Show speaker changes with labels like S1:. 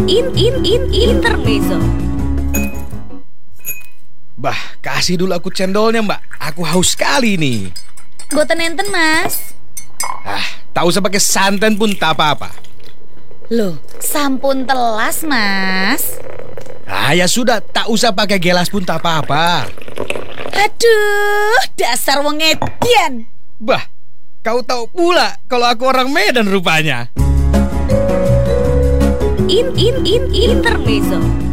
S1: Intermezzo.
S2: Bah, kasih dulu aku cendolnya, Mbak. Aku haus sekali nih.
S1: Boten enten, Mas.
S2: Tak usah pakai santan pun tak apa-apa.
S1: Loh, sampun telas, Mas.
S2: Ya sudah, tak usah pakai gelas pun tak apa-apa.
S1: Aduh, dasar wong edian.
S2: Bah, kau tahu pula kalau aku orang Medan rupanya.
S1: Intermezzo.